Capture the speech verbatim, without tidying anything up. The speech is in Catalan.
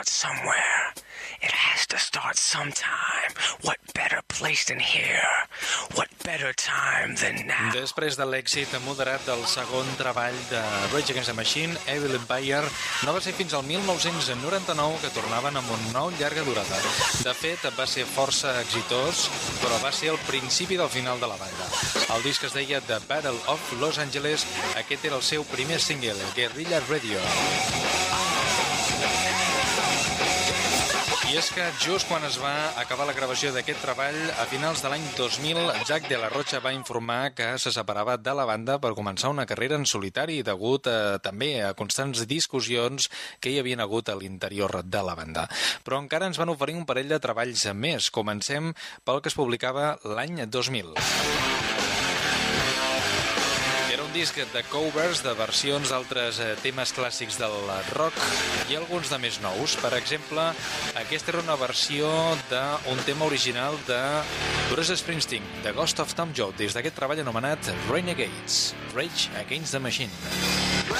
start somewhere. It has to start sometime. What better place than here? What better time than now? Després de l'èxit moderat del segon treball de Rage Against the Machine, Evil Empire, no va ser fins al mil nou-cents noranta-nou que tornaven amb un nou llarga durada. De fet, va ser força exitós, però va ser el principi del final de la banda. El disc es deia The Battle of Los Angeles. Aquest era el seu primer single, Guerrilla Radio. I és que just quan es va acabar la gravació d'aquest treball, a finals de l'any dos mil, Jack de la Rocha va informar que se separava de la banda per començar una carrera en solitari, degut a, també a constants discussions que hi havien hagut a l'interior de la banda. Però encara ens van oferir un parell de treballs més. Comencem pel que es publicava l'any dos mil. Era un disc de covers, de versions d'altres temes clàssics del rock i alguns de més nous. Per exemple, aquesta era una versió d'un tema original de Bruce Springsteen, The Ghost of Tom Joad, des d'aquest treball anomenat Renegades, Rage Against the Machine.